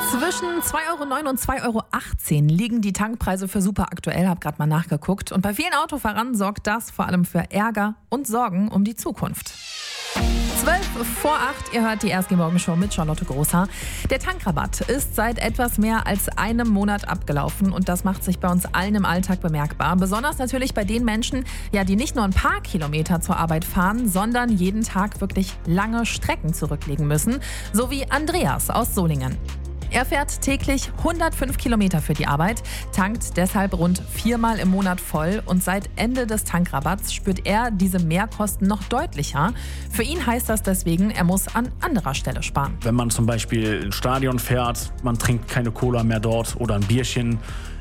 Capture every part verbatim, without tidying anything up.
Zwischen zwei Euro neun und zwei Euro achtzehn liegen die Tankpreise für Super aktuell, habe gerade mal nachgeguckt. Und bei vielen Autofahrern sorgt das vor allem für Ärger und Sorgen um die Zukunft. zwölf vor acht, ihr hört die R S G Morgenshow mit Charlotte Großhaar. Der Tankrabatt ist seit etwas mehr als einem Monat abgelaufen und das macht sich bei uns allen im Alltag bemerkbar. Besonders natürlich bei den Menschen, ja, die nicht nur ein paar Kilometer zur Arbeit fahren, sondern jeden Tag wirklich lange Strecken zurücklegen müssen. So wie Andreas aus Solingen. Er fährt täglich hundertfünf Kilometer für die Arbeit, tankt deshalb rund viermal im Monat voll und seit Ende des Tankrabatts spürt er diese Mehrkosten noch deutlicher. Für ihn heißt das deswegen, er muss an anderer Stelle sparen. Wenn man zum Beispiel ins Stadion fährt, man trinkt keine Cola mehr dort oder ein Bierchen.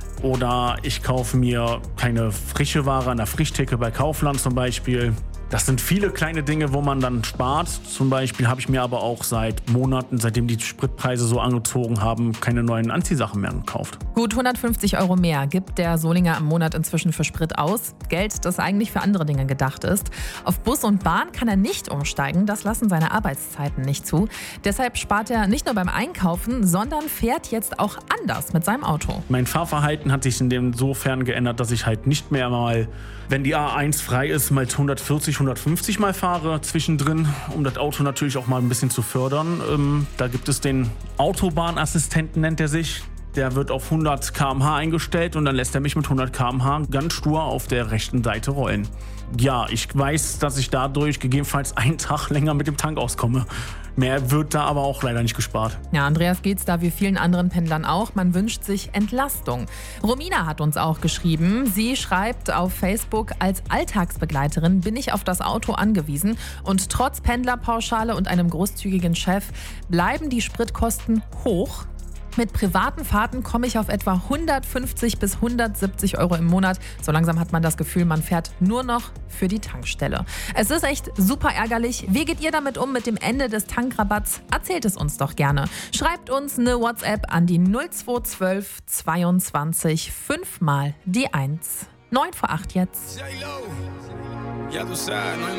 Oder ich kaufe mir keine frische Ware an der Frischtheke bei Kaufland zum Beispiel. Das sind viele kleine Dinge, wo man dann spart. Zum Beispiel habe ich mir aber auch seit Monaten, seitdem die Spritpreise so angezogen haben, keine neuen Anziehsachen mehr gekauft. Gut hundertfünfzig Euro mehr gibt der Solinger im Monat inzwischen für Sprit aus. Geld, das eigentlich für andere Dinge gedacht ist. Auf Bus und Bahn kann er nicht umsteigen, das lassen seine Arbeitszeiten nicht zu. Deshalb spart er nicht nur beim Einkaufen, sondern fährt jetzt auch anders mit seinem Auto. Mein Fahrverhalten hat sich insofern geändert, dass ich halt nicht mehr mal, wenn die A eins frei ist, mal hundertvierzig, hundertfünfzig mal fahre zwischendrin, um das Auto natürlich auch mal ein bisschen zu fördern. Ähm, da gibt es den Autobahnassistenten, nennt er sich. Der wird auf hundert Kilometer pro Stunde eingestellt und dann lässt er mich mit hundert Kilometer pro Stunde ganz stur auf der rechten Seite rollen. Ja, ich weiß, dass ich dadurch gegebenenfalls einen Tag länger mit dem Tank auskomme. Mehr wird da aber auch leider nicht gespart. Ja, Andreas geht's da wie vielen anderen Pendlern auch. Man wünscht sich Entlastung. Romina hat uns auch geschrieben. Sie schreibt auf Facebook, als Alltagsbegleiterin bin ich auf das Auto angewiesen und trotz Pendlerpauschale und einem großzügigen Chef bleiben die Spritkosten hoch. Mit privaten Fahrten komme ich auf etwa hundertfünfzig bis hundertsiebzig Euro im Monat. So langsam hat man das Gefühl, man fährt nur noch für die Tankstelle. Es ist echt super ärgerlich. Wie geht ihr damit um mit dem Ende des Tankrabatts? Erzählt es uns doch gerne. Schreibt uns eine WhatsApp an die null zwei eins zwei zweiundzwanzig fünf mal die eins. neun vor acht jetzt.